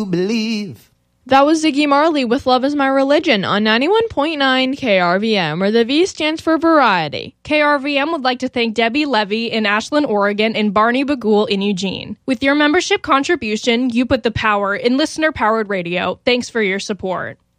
you believe. That was Ziggy Marley with Love Is My Religion on 91.9 KRVM, where the V stands for variety. KRVM would like to thank Debbie Levy in Ashland, Oregon, and Barney Bagul in Eugene. With your membership contribution, you put the power in listener-powered radio. Thanks for your support.